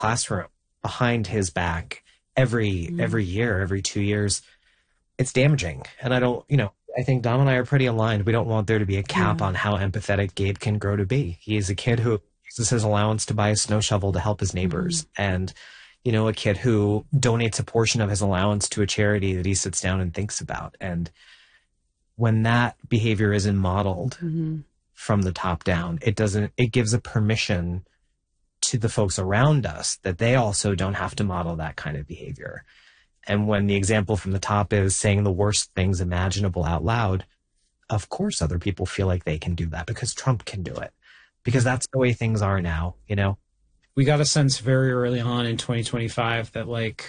classroom behind his back every year, every 2 years, it's damaging. And I think Dom and I are pretty aligned. We don't want there to be a cap on how empathetic Gabe can grow to be. He is a kid who uses his allowance to buy a snow shovel to help his neighbors. And, a kid who donates a portion of his allowance to a charity that he sits down and thinks about. And when that behavior isn't modeled from the top down, it gives a permission to the folks around us that they also don't have to model that kind of behavior. And when the example from the top is saying the worst things imaginable out loud, of course other people feel like they can do that because Trump can do it. Because that's the way things are now, We got a sense very early on in 2025 that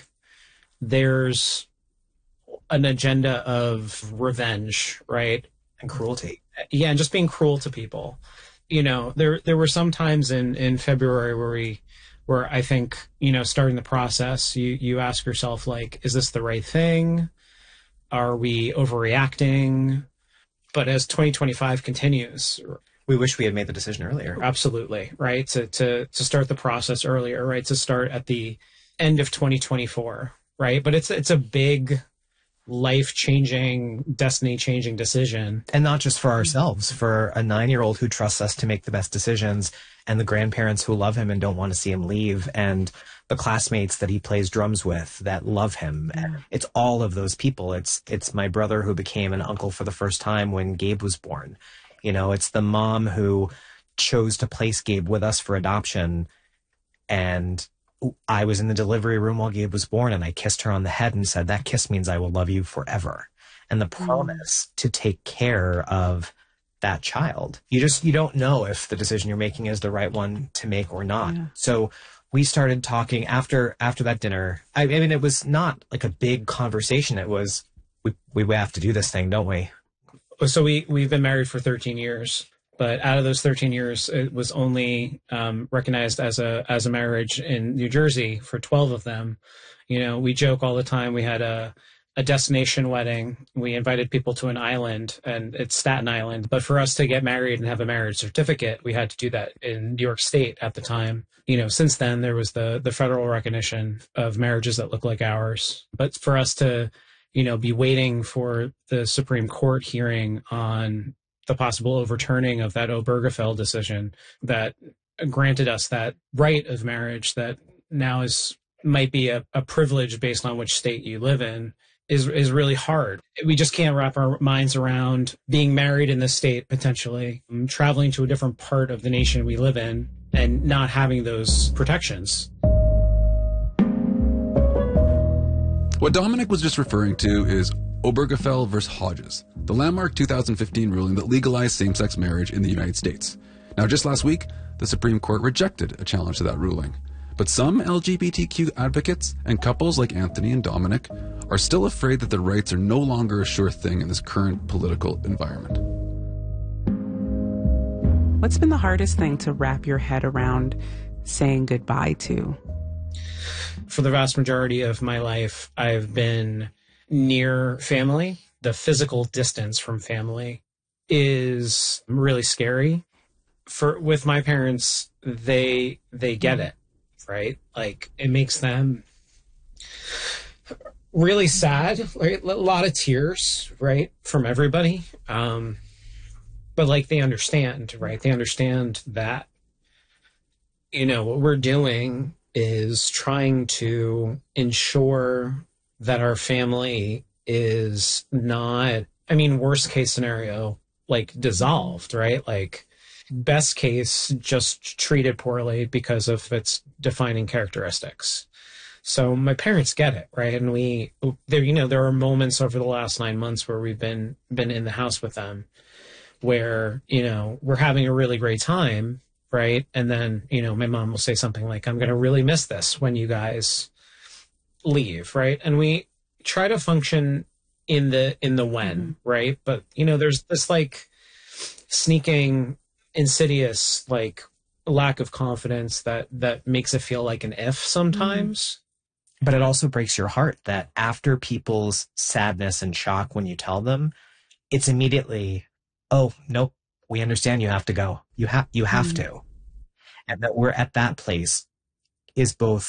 there's an agenda of revenge, right? And cruelty. Yeah, and just being cruel to people. There were some times in February where I think, starting the process, you ask yourself, is this the right thing? Are we overreacting? But as 2025 continues, we wish we had made the decision earlier. Absolutely, right? To start the process earlier, right? To start at the end of 2024, right? But it's a big life-changing, destiny-changing decision. And not just for ourselves, for a 9-year-old who trusts us to make the best decisions, and the grandparents who love him and don't want to see him leave, and the classmates that he plays drums with that love him. And it's all of those people. It's my brother who became an uncle for the first time when Gabe was born. It's the mom who chose to place Gabe with us for adoption, and I was in the delivery room while Gabe was born, and I kissed her on the head and said, that kiss means I will love you forever. And the promise to take care of that child. You don't know if the decision you're making is the right one to make or not. Yeah. So we started talking after that dinner. I mean, it was not like a big conversation. It was, we have to do this thing, don't we? So we've been married for 13 years. But out of those 13 years, it was only recognized as a marriage in New Jersey for 12 of them. We joke all the time. We had a destination wedding. We invited people to an island, and it's Staten Island. But for us to get married and have a marriage certificate, we had to do that in New York State at the time. Since then, there was the federal recognition of marriages that look like ours. But for us to, be waiting for the Supreme Court hearing on the possible overturning of that Obergefell decision that granted us that right of marriage that now might be a privilege based on which state you live in is really hard. We just can't wrap our minds around being married in this state, potentially traveling to a different part of the nation we live in and not having those protections. What Dominic was just referring to is Obergefell versus Hodges, the landmark 2015 ruling that legalized same-sex marriage in the United States. Now, just last week, the Supreme Court rejected a challenge to that ruling. But some LGBTQ advocates and couples like Anthony and Dominic are still afraid that their rights are no longer a sure thing in this current political environment. What's been the hardest thing to wrap your head around saying goodbye to? For the vast majority of my life, I've been near family. The physical distance from family is really scary. With my parents, they get it, right? It makes them really sad, right? A lot of tears, right, from everybody. But they understand, right? They understand that, what we're doing is trying to ensure that our family is not, worst case scenario, dissolved, right? Best case, just treated poorly because of its defining characteristics. So my parents get it, right? And there are moments over the last 9 months where we've been in the house with them where, we're having a really great time, right? And then, my mom will say something like, I'm going to really miss this when you guys leave, right? And we try to function in the when, right? But, there's this sneaking, insidious, lack of confidence that makes it feel like an if sometimes. But it also breaks your heart that after people's sadness and shock when you tell them, it's immediately, oh, nope, we understand you have to go. You have to. And that we're at that place is both